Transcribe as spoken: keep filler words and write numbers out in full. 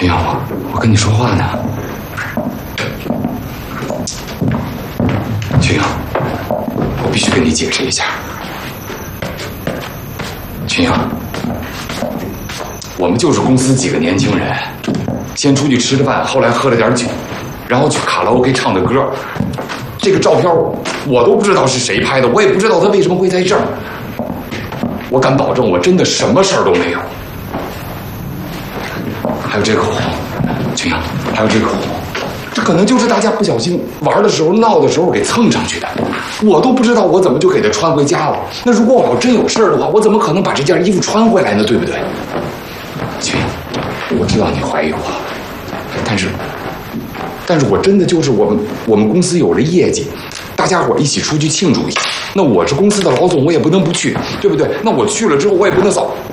秦阳，我我跟你说话呢。秦阳，我必须跟你解释一下。秦阳，我们就是公司几个年轻人，先出去吃了饭，后来喝了点酒，然后去卡拉 OK 唱的歌。这个照片我都不知道是谁拍的，我也不知道他为什么会在这儿。我敢保证，我真的什么事儿都没有。还有这个口红，秦阳，还有这个口红，这可能就是大家不小心玩的时候、闹的时候给蹭上去的。我都不知道我怎么就给他穿回家了。那如果我要真有事儿的话，我怎么可能把这件衣服穿回来呢？对不对？秦阳，我知道你怀疑我，但是，但是我真的就是我们我们公司有了业绩，大家伙一起出去庆祝一下。那我是公司的老总，我也不能不去，对不对？那我去了之后，我也不能扫